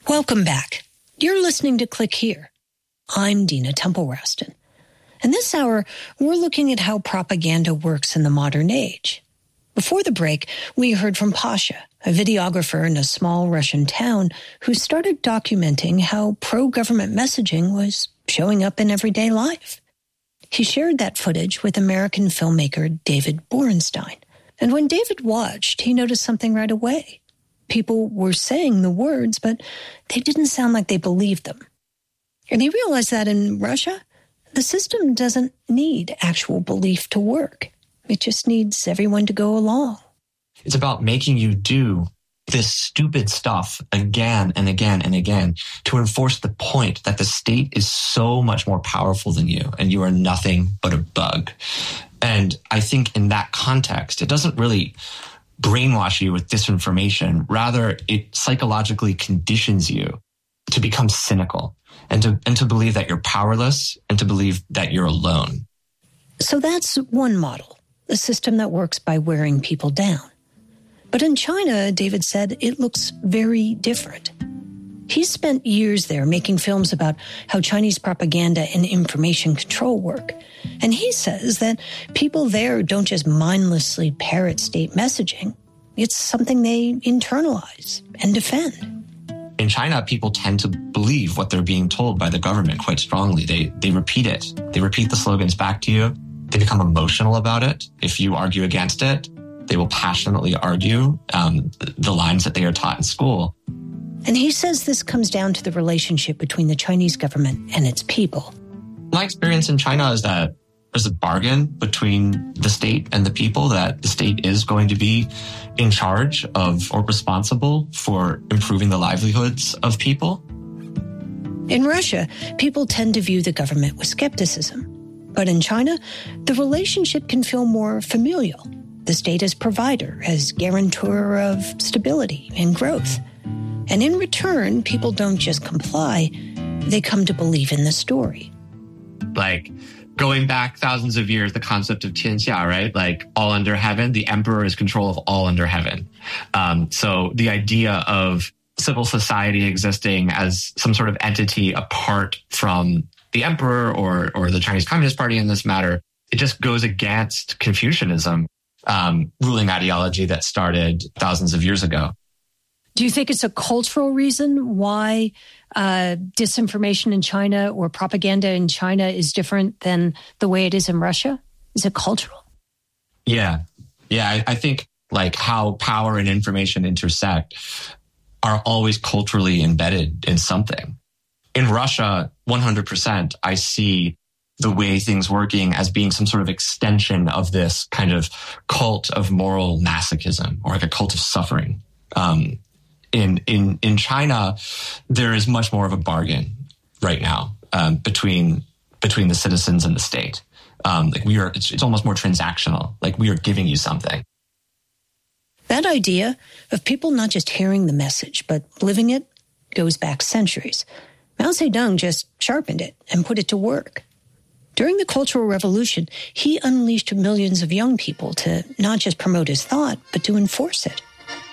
Welcome back. You're listening to Click Here. I'm Dina Temple-Raston. And this hour, we're looking at how propaganda works in the modern age. Before the break, we heard from Pasha, a videographer in a small Russian town who started documenting how pro-government messaging was showing up in everyday life. He shared that footage with American filmmaker David Borenstein. And when David watched, he noticed something right away. People were saying the words, but they didn't sound like they believed them. And he realized that in Russia, the system doesn't need actual belief to work. It just needs everyone to go along. It's about making you do this stupid stuff again and again and again to enforce the point that the state is so much more powerful than you and you are nothing but a bug. And I think in that context, it doesn't really brainwash you with disinformation. Rather, it psychologically conditions you to become cynical and to believe that you're powerless and to believe that you're alone. So that's one model, a system that works by wearing people down. But in China, David said, it looks very different. He's spent years there making films about how Chinese propaganda and information control work. And he says that people there don't just mindlessly parrot state messaging. It's something they internalize and defend. In China, people tend to believe what they're being told by the government quite strongly. They repeat it. They repeat the slogans back to you. They become emotional about it. If you argue against it, they will passionately argue the lines that they are taught in school. And he says this comes down to the relationship between the Chinese government and its people. My experience in China is that there's a bargain between the state and the people, that the state is going to be in charge of or responsible for improving the livelihoods of people. In Russia, people tend to view the government with skepticism. But in China, the relationship can feel more familial. The state as provider, as guarantor of stability and growth. And in return, people don't just comply, they come to believe in the story. Like, going back thousands of years, the concept of Qianxia, right? Like, all under heaven, the emperor is control of all under heaven. So the idea of civil society existing as some sort of entity apart from the emperor or the Chinese Communist Party in this matter, it just goes against Confucianism, ruling ideology that started thousands of years ago. Do you think it's a cultural reason why disinformation in China or propaganda in China is different than the way it is in Russia? Is it cultural? Yeah. I think like how power and information intersect are always culturally embedded in something. In Russia, 100%, I see the way things working as being some sort of extension of this kind of cult of moral masochism or like a cult of suffering. In China, there is much more of a bargain right now between the citizens and the state. It's almost more transactional. Like, we are giving you something. That idea of people not just hearing the message but living it goes back centuries. Mao Zedong just sharpened it and put it to work. During the Cultural Revolution, he unleashed millions of young people to not just promote his thought, but to enforce it.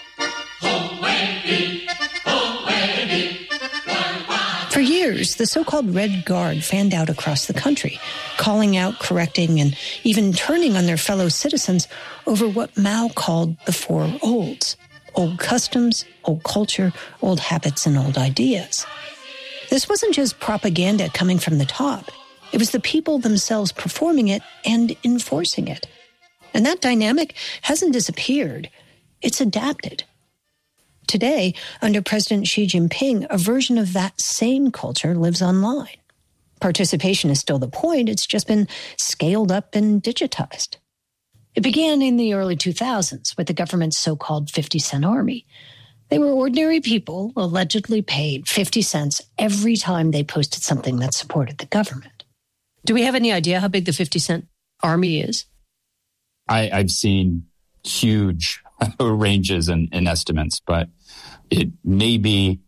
For years, the so-called Red Guard fanned out across the country, calling out, correcting, and even turning on their fellow citizens over what Mao called the Four Olds: old customs, old culture, old habits, and old ideas. This wasn't just propaganda coming from the top. It was the people themselves performing it and enforcing it. And that dynamic hasn't disappeared. It's adapted. Today, under President Xi Jinping, a version of that same culture lives online. Participation is still the point. It's just been scaled up and digitized. It began in the early 2000s with the government's so-called 50-cent army. They were ordinary people allegedly paid 50 cents every time they posted something that supported the government. Do we have any idea how big the 50-cent army is? I've seen huge ranges in estimates, but it may be